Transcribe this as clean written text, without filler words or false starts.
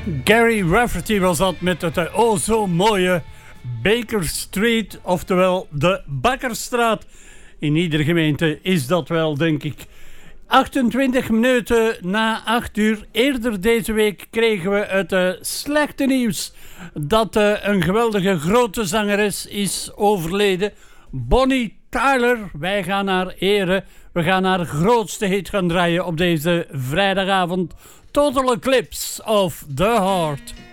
Gary Rafferty was dat met het zo mooie Baker Street, oftewel de Bakkerstraat. In iedere gemeente is dat wel, denk ik. 28 minuten na 8 uur. Eerder deze week kregen we het slechte nieuws dat een geweldige grote zangeres is overleden. Bonnie Tyler. Wij gaan haar eren. We gaan haar grootste hit gaan draaien op deze vrijdagavond. Total Eclipse of the Heart.